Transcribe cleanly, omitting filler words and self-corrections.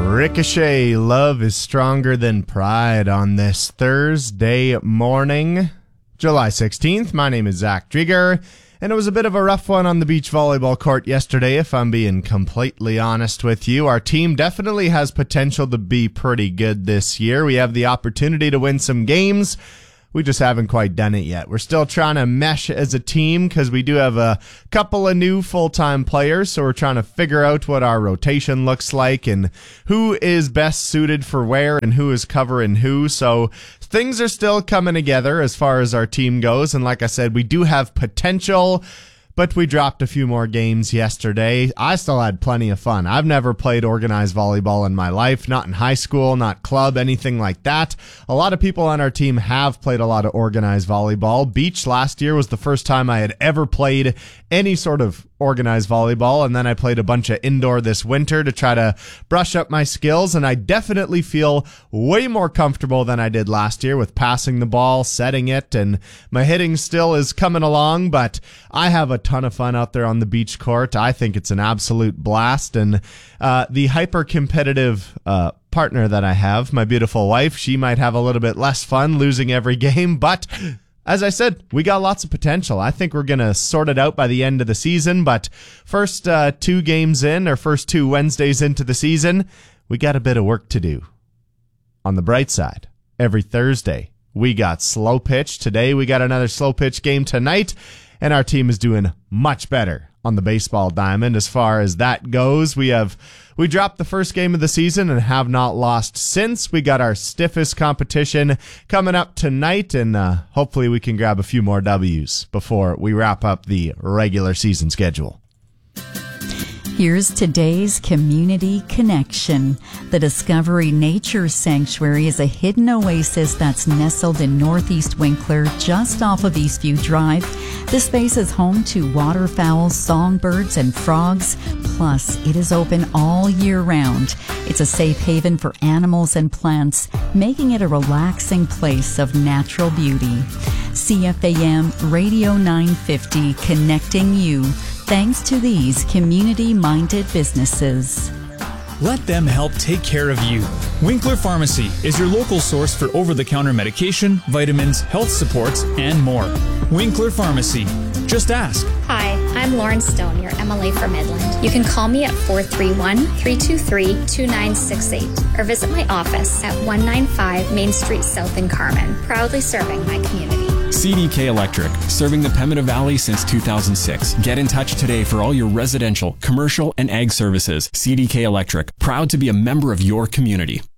Ricochet, Love is Stronger Than Pride on this Thursday morning, July 16th. My name is Zach Drieger, and it was a bit of a rough one on the beach volleyball court yesterday, if I'm being completely honest with you. Our team definitely has potential to be pretty good this year. We have the opportunity to win some games. We just haven't quite done it yet. We're still trying to mesh as a team because we do have a couple of new full-time players, so we're trying to figure out what our rotation looks like and who is best suited for where and who is covering who. So things are still coming together as far as our team goes, and like I said, we do have potential, but we dropped a few more games yesterday. I still had plenty of fun. I've never played organized volleyball in my life, not in high school, not club, anything like that. A lot of people on our team have played a lot of organized volleyball. Beach last year was the first time I had ever played any sort of organized volleyball, and then I played a bunch of indoor this winter to try to brush up my skills, and I definitely feel way more comfortable than I did last year with passing the ball, setting it, and my hitting still is coming along, but I have a ton of fun out there on the beach court. I think it's an absolute blast, and the hyper-competitive partner that I have, my beautiful wife, she might have a little bit less fun losing every game, but as I said, we got lots of potential. I think we're going to sort it out by the end of the season, but first two games in, or first two Wednesdays into the season, we got a bit of work to do. On the bright side, every Thursday, we got slow pitch. Today, we got another slow pitch game tonight, and our team is doing much better on the baseball diamond as far as that goes. We dropped the first game of the season and have not lost since. We got our stiffest competition coming up tonight, and hopefully we can grab a few more W's before we wrap up the regular season schedule. Here's today's Community Connection. The Discovery Nature Sanctuary is a hidden oasis that's nestled in northeast Winkler, just off of Eastview Drive. This space is home to waterfowl, songbirds, and frogs. Plus, it is open all year round. It's a safe haven for animals and plants, making it a relaxing place of natural beauty. CFAM Radio 950, connecting you. Thanks to these community-minded businesses. Let them help take care of you. Winkler Pharmacy is your local source for over-the-counter medication, vitamins, health supports, and more. Winkler Pharmacy. Just ask. Hi, I'm Lauren Stone, your MLA for Midland. You can call me at 431-323-2968 or visit my office at 195 Main Street South in Carmen, proudly serving my community. CDK Electric, serving the Pembina Valley since 2006. Get in touch today for all your residential, commercial, and ag services. CDK Electric, proud to be a member of your community.